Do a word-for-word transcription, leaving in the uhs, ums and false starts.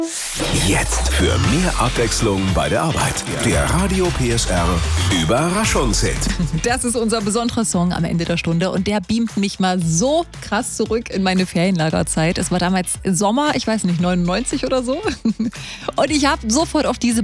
Jetzt für mehr Abwechslung bei der Arbeit. Der Radio P S R Überraschungshit. Das ist unser besonderer Song am Ende der Stunde und der beamt mich mal so krass zurück in meine Ferienlagerzeit. Es war damals Sommer, ich weiß nicht, neunundneunzig oder so. Und ich habe sofort auf diese